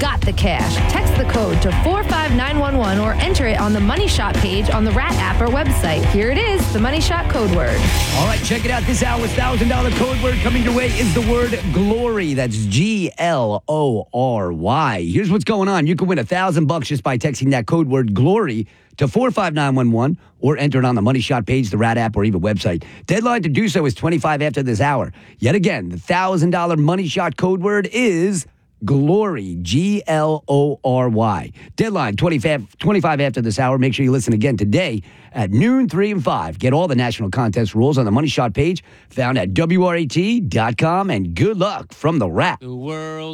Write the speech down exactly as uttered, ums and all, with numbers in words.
got the cash. Text the code to four five nine one one or enter it on the Money Shot page on the Rat app or website. Here it is, the Money Shot code word. All right, check it out. This hour's one thousand dollars code word coming your way is the word glory. That's G L O R Y. Here's what's going on. You can win a thousand bucks just by texting that code word glory to four five nine one one or enter it on the Money Shot page, the Rat app, or even website. Deadline to do so is twenty-five after this hour. Yet again, the one thousand dollars Money Shot code word is glory, G L O R Y. Deadline twenty-five, twenty-five after this hour. Make sure you listen again today at noon, three, and five. Get all the national contest rules on the Money Shot page found at W R A T dot com, and good luck from the Rat. The world